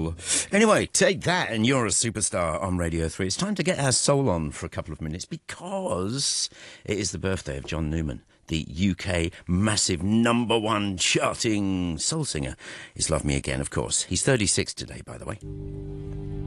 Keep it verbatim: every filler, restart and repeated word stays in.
soul. Anyway, take that and you're a superstar on Radio three. It's time to get our soul on for a couple of minutes because it is the birthday of John Newman, the U K massive number one charting soul singer. Is Love Me Again, of course. He's thirty-six today, by the way.